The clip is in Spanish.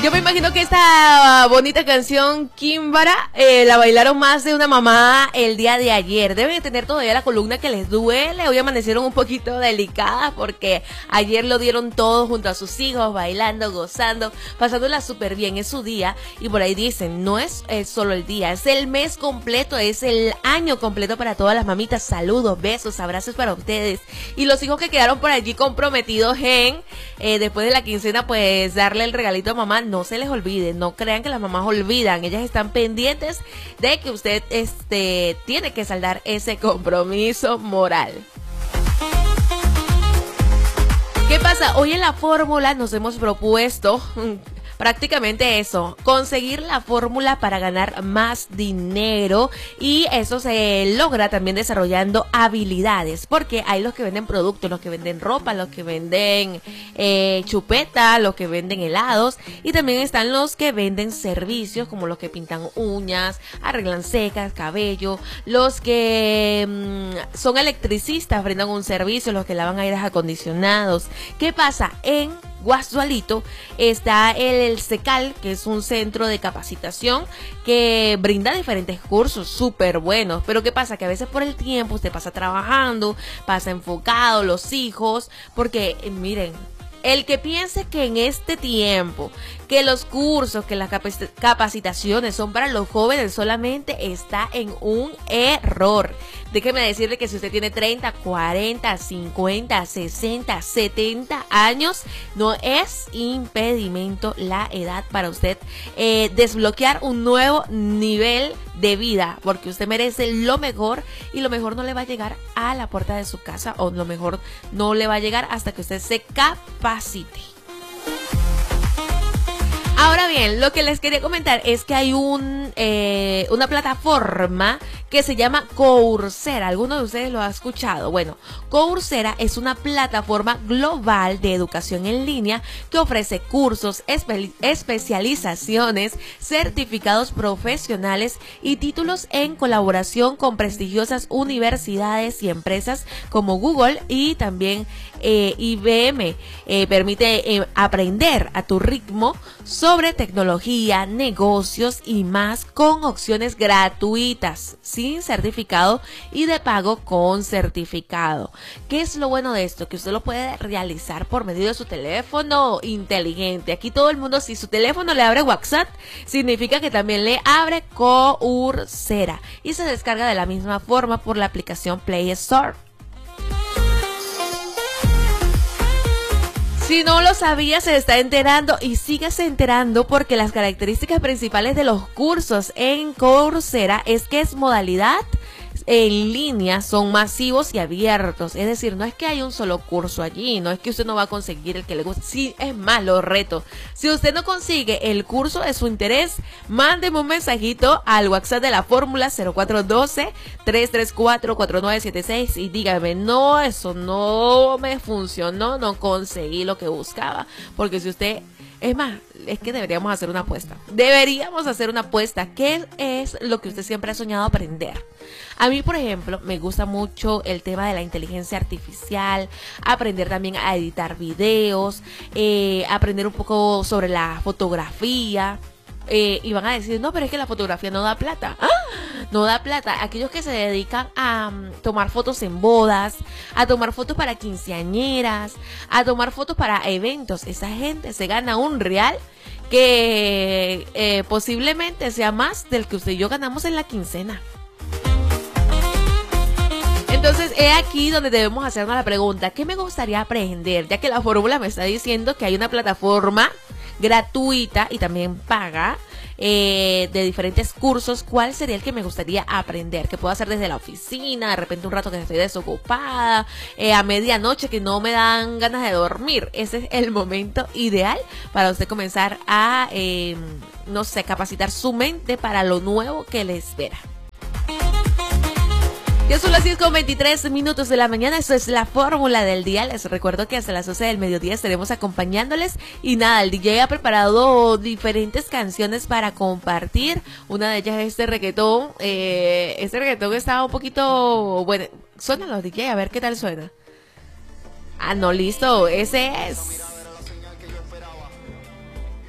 Yo me imagino que esta bonita canción, Kimbara, la bailaron más de una mamá el día de ayer. Deben de tener todavía la columna que les duele. Hoy amanecieron un poquito delicadas porque ayer lo dieron todo junto a sus hijos, bailando, gozando, pasándola súper bien. Es su día y por ahí dicen, no es solo el día, es el mes completo, es el año completo para todas las mamitas. Saludos, besos, abrazos para ustedes. Y los hijos que quedaron por allí comprometidos en, después de la quincena, pues darle el regalito a mamá. No se les olvide, no crean que las mamás olvidan, ellas están pendientes de que usted tiene que saldar ese compromiso moral. ¿Qué pasa? Hoy en la fórmula nos hemos propuesto prácticamente eso, conseguir la fórmula para ganar más dinero, y eso se logra también desarrollando habilidades, porque hay los que venden productos, los que venden ropa, los que venden chupeta, los que venden helados, y también están los que venden servicios como los que pintan uñas, arreglan secas, cabello, los que son electricistas, brindan un servicio, los que lavan aires acondicionados. ¿Qué pasa? En Guasualito está el CECAL, que es un centro de capacitación que brinda diferentes cursos súper buenos. Pero ¿qué pasa? Que a veces por el tiempo usted pasa trabajando, pasa enfocado, los hijos, porque miren, el que piense que en este tiempo, que los cursos, que las capacitaciones son para los jóvenes solamente, está en un error. Déjeme decirle que si usted tiene 30, 40, 50, 60, 70 años, no es impedimento la edad para usted desbloquear un nuevo nivel de vida, porque usted merece lo mejor, y lo mejor no le va a llegar a la puerta de su casa, o lo mejor no le va a llegar hasta que usted se capacite. Ahora bien, lo que les quería comentar es que hay una plataforma que se llama Coursera. ¿Alguno de ustedes lo ha escuchado? Bueno, Coursera es una plataforma global de educación en línea que ofrece cursos, especializaciones, certificados profesionales y títulos en colaboración con prestigiosas universidades y empresas como Google y también IBM. Permite aprender a tu ritmo sobre tecnología, negocios y más, con opciones gratuitas, sin certificado, y de pago con certificado. ¿Qué es lo bueno de esto? Que usted lo puede realizar por medio de su teléfono inteligente. Aquí todo el mundo, si su teléfono le abre WhatsApp, significa que también le abre Coursera, y se descarga de la misma forma por la aplicación Play Store. Si no lo sabía, se está enterando, y síguese enterando, porque las características principales de los cursos en Coursera es que es modalidad en línea, son masivos y abiertos. Es decir, no es que hay un solo curso allí, no es que usted no va a conseguir el que le guste. Sí, es más, lo reto. Si usted no consigue el curso de su interés, mándeme un mensajito al WhatsApp de la fórmula 0412-334-4976 y dígame, no, eso no me funcionó, no conseguí lo que buscaba. Porque si usted... Es más, es que deberíamos hacer una apuesta. Deberíamos hacer una apuesta. ¿Qué es lo que usted siempre ha soñado aprender? A mí, por ejemplo, me gusta mucho el tema de la inteligencia artificial, aprender también a editar videos, aprender un poco sobre la fotografía. Y van a decir, no, pero es que la fotografía no da plata. ¡Ah! No da plata. Aquellos que se dedican a tomar fotos en bodas, a tomar fotos para quinceañeras, a tomar fotos para eventos, esa gente se gana un real que posiblemente sea más del que usted y yo ganamos en la quincena. Entonces, es aquí donde debemos hacernos la pregunta, ¿qué me gustaría aprender? Ya que la fórmula me está diciendo que hay una plataforma gratuita y también paga de diferentes cursos. ¿Cuál sería el que me gustaría aprender? Que puedo hacer desde la oficina, de repente un rato que estoy desocupada, a medianoche que no me dan ganas de dormir. Ese es el momento ideal para usted comenzar a, no sé, capacitar su mente para lo nuevo que le espera. Ya son las 10:23 de la mañana, esto es la fórmula del día. Les recuerdo que hasta las 12 del mediodía estaremos acompañándoles. Y nada, el DJ ha preparado diferentes canciones para compartir. Una de ellas es este reggaetón. Este reggaetón está un poquito... Bueno, suénalo, DJ, a ver qué tal suena. Ah, no, listo, ese es...